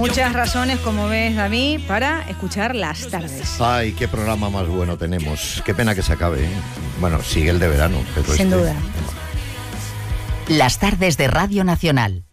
Muchas razones, como ves, David, para escuchar Las Tardes. Ay, qué programa más bueno tenemos. Qué pena que se acabe, ¿eh? Bueno, sigue el de verano, pero sin duda. Las Tardes de Radio Nacional.